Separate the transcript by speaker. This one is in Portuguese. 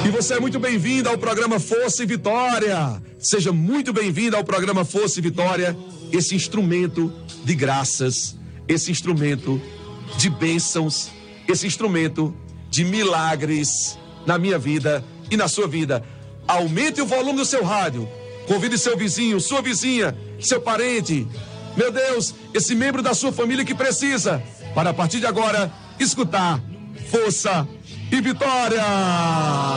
Speaker 1: E você é muito bem-vindo ao programa Força e Vitória. Seja muito bem-vindo ao programa Força e Vitória, esse instrumento de graças, esse instrumento de bênçãos, esse instrumento de milagres na minha vida e na sua vida. Aumente o volume do seu rádio, convide seu vizinho, sua vizinha, seu parente, meu Deus, esse membro da sua família que precisa, para a partir de agora escutar Força e Vitória.